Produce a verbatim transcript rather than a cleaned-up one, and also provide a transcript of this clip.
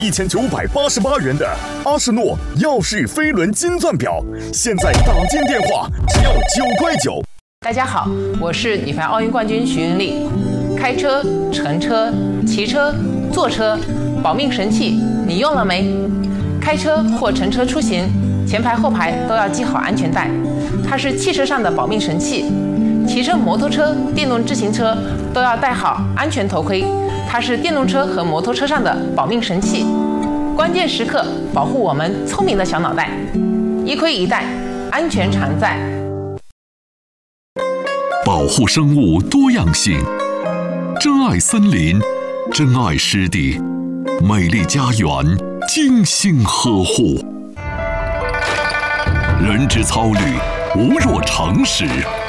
一千九百八十八元的阿仕诺耀世飞轮金钻表，现在打进电话只要九块九。 大家好，我是女排奥运冠军徐云丽。开车、乘车、骑车、坐车，保命神器你用了没？开车或乘车出行，前排后排都要系好安全带，它是汽车上的保命神器。骑乘摩托车、电动自行车都要戴好安全头盔，它是电动车和摩托车上的保命神器。关键时刻保护我们聪明的小脑袋，一盔一带，安全常在。 保护生物多样性，珍爱森林，珍爱湿地，美丽家园精心呵护。人之操履，无若常识。